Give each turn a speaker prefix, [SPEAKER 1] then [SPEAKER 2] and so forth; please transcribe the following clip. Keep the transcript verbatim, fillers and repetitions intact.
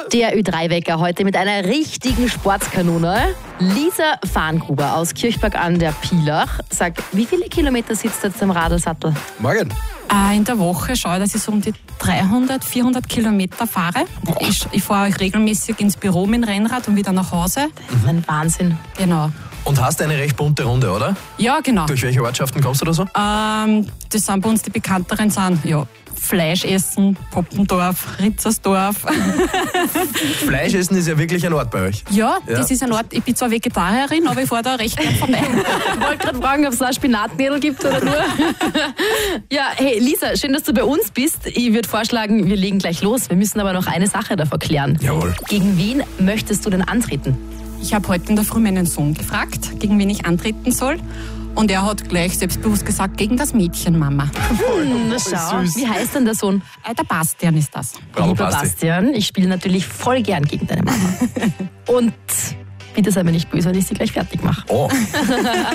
[SPEAKER 1] Der Ö drei Wecker heute mit einer richtigen Sportskanone. Lisa Farngruber aus Kirchberg an der Pielach. Sag, wie viele Kilometer sitzt du jetzt am Radlsattel?
[SPEAKER 2] Morgen.
[SPEAKER 3] Äh, in der Woche schaue ich, dass ich so um die dreihundert, vierhundert Kilometer fahre. Ich, ich fahre regelmäßig ins Büro mit dem Rennrad und wieder nach Hause.
[SPEAKER 1] Das ist ein Wahnsinn.
[SPEAKER 3] Genau.
[SPEAKER 2] Und hast eine recht bunte Runde, oder?
[SPEAKER 3] Ja, genau.
[SPEAKER 2] Durch welche Ortschaften kommst du da so?
[SPEAKER 3] Ähm, das sind bei uns die bekannteren sind, ja, Fleischessen, Poppendorf, Ritzersdorf.
[SPEAKER 2] Fleischessen ist ja wirklich ein Ort bei euch.
[SPEAKER 3] Ja,
[SPEAKER 2] Ja.
[SPEAKER 3] das ist ein Ort. Ich bin zwar Vegetarierin, aber ich fahre da recht gern vorbei.
[SPEAKER 1] Ich wollte gerade fragen, ob es da Spinatnädel gibt oder nur. Ja, hey Lisa, schön, dass du bei uns bist. Ich würde vorschlagen, wir legen gleich los. Wir müssen aber noch eine Sache davor klären.
[SPEAKER 2] Jawohl.
[SPEAKER 1] Gegen wen möchtest du denn antreten?
[SPEAKER 3] Ich habe heute in der Früh meinen Sohn gefragt, gegen wen ich antreten soll. Und er hat gleich selbstbewusst gesagt, gegen das Mädchen, Mama.
[SPEAKER 1] Hm, na schau.
[SPEAKER 2] süß.
[SPEAKER 1] Wie heißt denn der Sohn?
[SPEAKER 3] Äh, der Bastian ist das.
[SPEAKER 2] Bravo,
[SPEAKER 1] Lieber
[SPEAKER 2] Basti.
[SPEAKER 1] Bastian, ich spiele natürlich voll gern gegen deine Mama. Und bitte sei mir nicht böse, wenn ich sie gleich fertig mache.
[SPEAKER 2] Oh.